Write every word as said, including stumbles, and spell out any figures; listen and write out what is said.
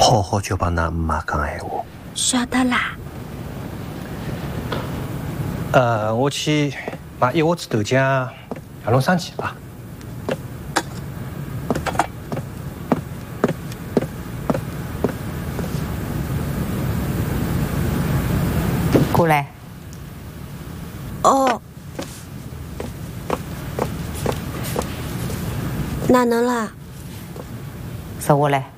好好就帮㑚妈讲闲话。 晓得啦。 呃，我去买一盒子豆浆，让侬生气啊。 过来。 哦。哪能啦？ 坐下来。